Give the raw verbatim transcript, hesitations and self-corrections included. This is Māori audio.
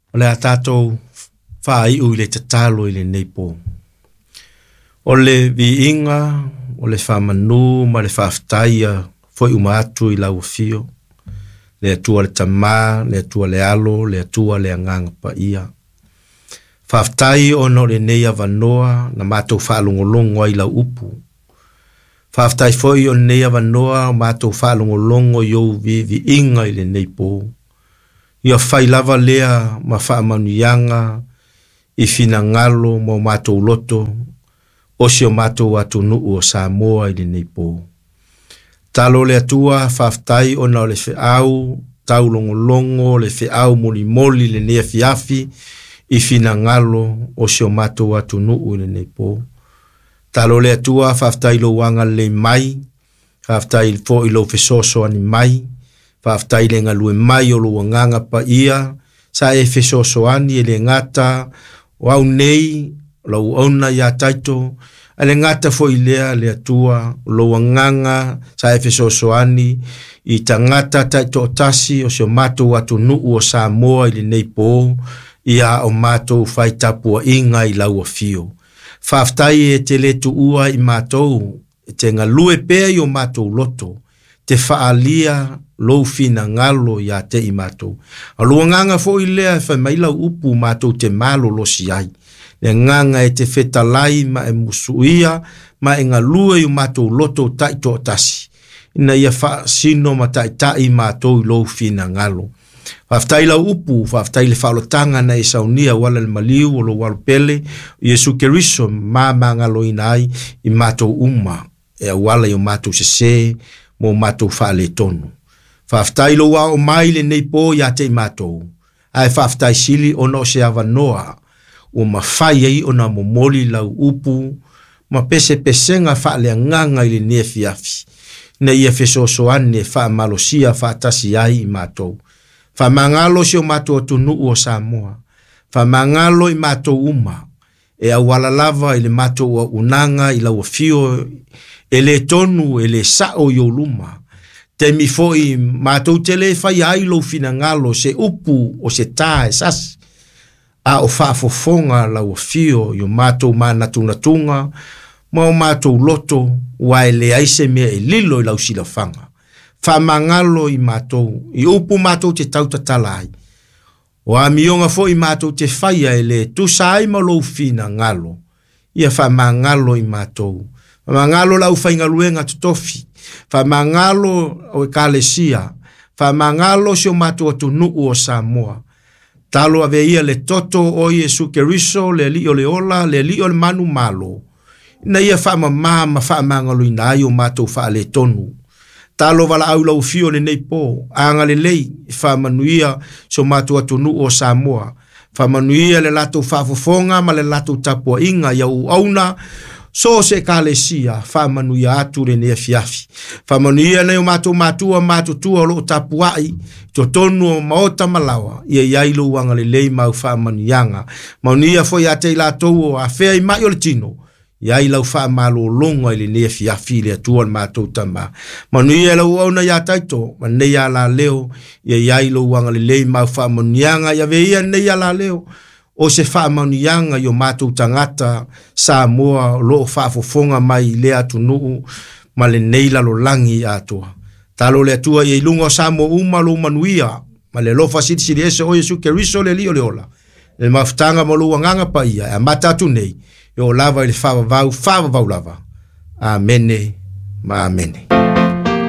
O le a tātou whai ui le tatalo i le neipo. O le vi inga, o le whamanu, ma le whaftaia, foi umatu i lau fio. Le atua le tamā, le atua le alo, le atua le anganga pa ia. Whaftai ono le neia vanoa, na mātou whaalongolongo i lau upu. Whaftai foi o neia vanoa, mātou whaalongolongo iou vi vi inga i le neipo. Ia whai lava lea ma whaamanuianga, i fina ngalo mo mātou loto, o si o mātou atu nuu o Samoa i le neipo. Talo le atua whaftai o na le whi au, tau longo longo, le whi au moli moli le nea fiafi, i fina ngalo o si o mātou atu nuu le neipo. Talo le atua whaftai lo wanga le mai, whaftai fo i lo whesoso ani mai, whaftai le ngalue mai o lo wanganga pa ia, sa e whesoso ani e le ngata, wau nei, lau ona ia taito, ale ngata fo ilea le atua, lo wanganga, sa e whesoso ani, i tangata taito otasi o si o mātou atu nuu o Samoa i le neipo, ia o mātou whai tapua inga i lau a fio. Whaftai e te letu ua i mātou, e te ngalue pea i o mātou loto, te whaalia lou fina ngalo ia te i mātou. A lua nganga fo i lea e whai mailau upu mātou te malo losi ai. Le nganga e te whetalai ma e musuia, ma e ngalue i o mātou loto taito tasi. Ina ia wha sino ma tai tai mātou i lou fina ngalo. Whaftai lau upu, whaftai le whaolotanga na e saunia wala le maliu o lo walpele, Iesu Keriso ma mangalo ina ai i mātou uma, e a wala i o mātou sese, mo mātou whaale tonu. Whaftai lo wa o mai le neipo ia te i mātou, ai whaftai sili o no se avanoa, o ma whai ei o na momoli lau upu, ma pese pesenga whaale nganga i le nea fiafi, na ia fesoso ane wha malosia wha tasi ai i mātou. Fa mangalo si o mātou atu nuu o Samoa. Fa mangalo i mātou uma. E a wala lava i le mātou o unanga i lau fio. E le tonu, e le sao i o luma. Te mi fo i mātou te le fai ailo fina ngalo se upu o se tā e sas. A o whaafofonga lau fio i o mātou mānatungatunga. Ma o mātou loto wa e le aise mea e lilo i lau sila fanga. Fa mangalo i mātou, i upu mātou te tautatalai. O a mionga fo i mātou te whaia e le tu sai ma lou fina ngalo. Ia fa mangalo i mātou. Fa mangalo lau whaingaluenga tutofi. Fa mangalo o e kalesia. Fa mangalo si o mātou atu nuu o Samoa. Talo ave ia le toto o Iesu Keriso, le li o le ola, le li o le manu malo. Na ia fa mamama fa mangalo i na o mātou fa le tonu. Talo wala au lau fio le nei po, anga le lei, wha manuia so mātou atu nuu o Samoa. Wha manuia le lato whaafofonga, ma le lato tapua inga, iau auna, so se kalesia, wha manuia atu le nea fiafi. Wha manuia nei o mātou mātua, mātou tua lo tapuai, to tonu o maota malawa, ia iailu wanga le lei mau wha manuianga. Manuia foi a te lato o a whea i mai o le tino. Ia i lau wha malo longa i le nea fiafi le atua le mātou tama. Manu ia lau au na ia taito, ma nea la leo, ia ia i lau wanga le lei mau wha manianga, ia ve ia nea la leo, o se wha manianga i o mātou tangata, Samoa, loo wha fofonga mai le atu nuu, ma le neila lo langi atua. Talo le atua ia i lunga Samoa uma lo manuia, ma le lofa siti siri ese o Iesu Keriso le lio le ola. Le mafutanga mo lua nganga pa ia, a matatu nei, yo lava il fava vau fava vau lava. Amene, ma amene.